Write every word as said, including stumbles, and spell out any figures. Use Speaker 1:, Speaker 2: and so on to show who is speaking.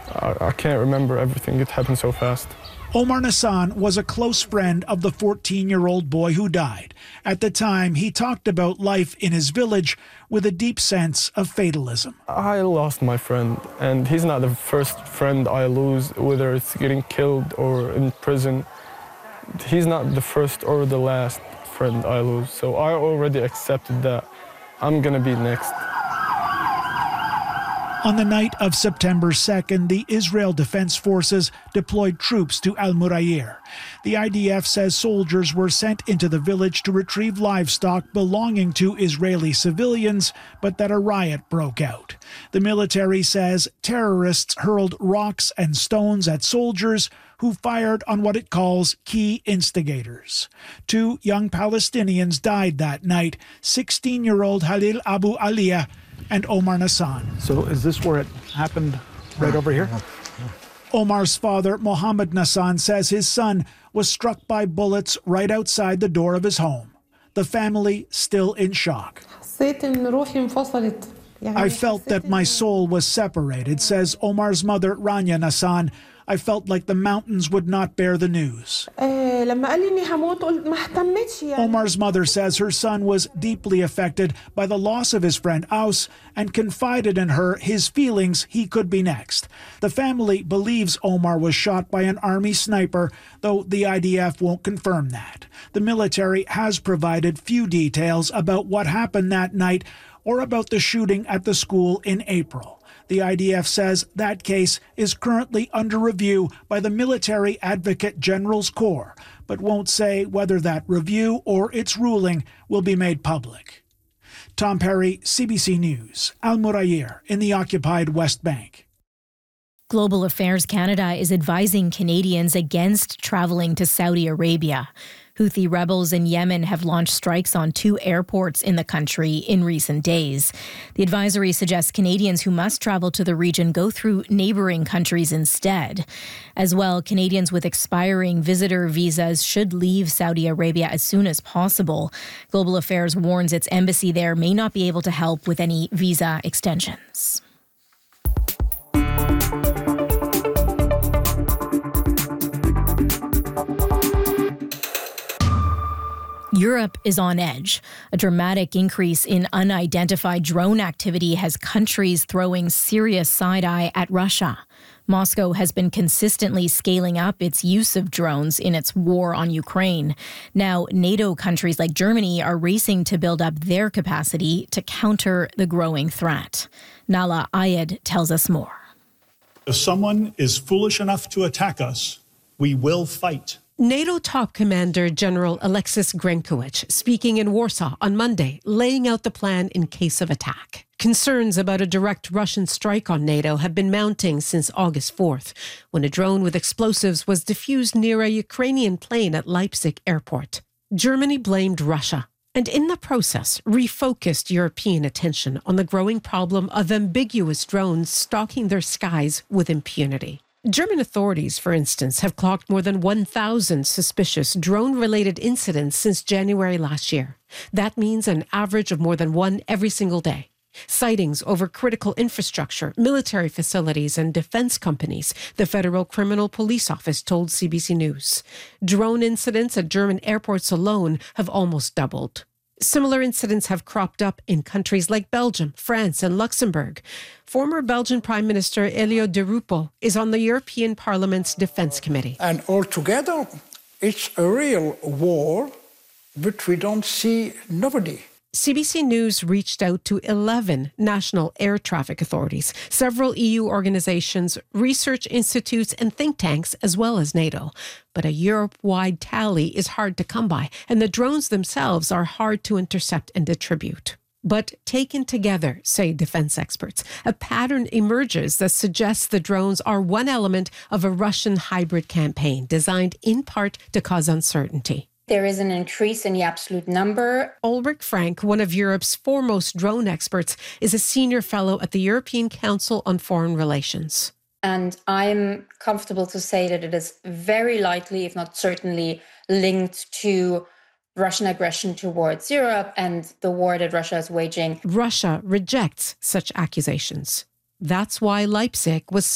Speaker 1: I, I can't remember everything. It happened so fast.
Speaker 2: Omar Nassan was a close friend of the fourteen-year-old boy who died. At the time, he talked about life in his village with a deep sense of fatalism.
Speaker 1: I lost my friend, and he's not the first friend I lose, whether it's getting killed or in prison. He's not the first or the last friend I lose, so I already accepted that I'm gonna be next.
Speaker 2: On the night of September second, the Israel Defense Forces deployed troops to Al Murayir. The I D F says soldiers were sent into the village to retrieve livestock belonging to Israeli civilians, but that a riot broke out. The military says terrorists hurled rocks and stones at soldiers who fired on what it calls key instigators. Two young Palestinians died that night, sixteen-year-old Halil Abu Aliyah and Omar Nassan.
Speaker 3: So is this where it happened, right over here?
Speaker 2: Omar's father, Mohammed Nassan, says his son was struck by bullets right outside the door of his home. The family still in shock. I felt that my soul was separated, says Omar's mother, Rania Nassan. I felt like the mountains would not bear the news. Omar's mother says her son was deeply affected by the loss of his friend Aus and confided in her his feelings he could be next. The family believes Omar was shot by an army sniper, though the I D F won't confirm that. The military has provided few details about what happened that night or about the shooting at the school in April. The I D F says that case is currently under review by the Military Advocate General's Corps, but won't say whether that review or its ruling will be made public. Tom Perry, C B C News, Al Murayir in the occupied West Bank.
Speaker 4: Global Affairs Canada is advising Canadians against traveling to Saudi Arabia. Houthi rebels in Yemen have launched strikes on two airports in the country in recent days. The advisory suggests Canadians who must travel to the region go through neighboring countries instead. As well, Canadians with expiring visitor visas should leave Saudi Arabia as soon as possible. Global Affairs warns its embassy there may not be able to help with any visa extensions. Europe is on edge. A dramatic increase in unidentified drone activity has countries throwing serious side-eye at Russia. Moscow has been consistently scaling up its use of drones in its war on Ukraine. Now, NATO countries like Germany are racing to build up their capacity to counter the growing threat. Nala Ayed tells us more.
Speaker 5: If someone is foolish enough to attack us, we will fight.
Speaker 6: NATO top commander General Alexis Grenkowicz speaking in Warsaw on Monday, laying out the plan in case of attack. Concerns about a direct Russian strike on NATO have been mounting since August fourth, when a drone with explosives was defused near a Ukrainian plane at Leipzig airport. Germany blamed Russia, and in the process refocused European attention on the growing problem of ambiguous drones stalking their skies with impunity. German authorities, for instance, have clocked more than one thousand suspicious drone-related incidents since January last year. That means an average of more than one every single day. Sightings over critical infrastructure, military facilities, and defense companies, the Federal Criminal Police Office told C B C News. Drone incidents at German airports alone have almost doubled. Similar incidents have cropped up in countries like Belgium, France, and Luxembourg. Former Belgian Prime Minister Elio Di Rupo is on the European Parliament's Defence Committee.
Speaker 7: And altogether, it's a real war, but we don't see nobody.
Speaker 6: C B C News reached out to eleven national air traffic authorities, several E U organizations, research institutes, and think tanks, as well as NATO. But a Europe-wide tally is hard to come by, and the drones themselves are hard to intercept and attribute. But taken together, say defense experts, a pattern emerges that suggests the drones are one element of a Russian hybrid campaign designed in part to cause uncertainty.
Speaker 8: There is an increase in the absolute number.
Speaker 6: Ulrich Frank, one of Europe's foremost drone experts, is a senior fellow at the European Council on Foreign Relations.
Speaker 8: And I'm comfortable to say that it is very likely, if not certainly, linked to Russian aggression towards Europe and the war that Russia is waging.
Speaker 6: Russia rejects such accusations. That's why Leipzig was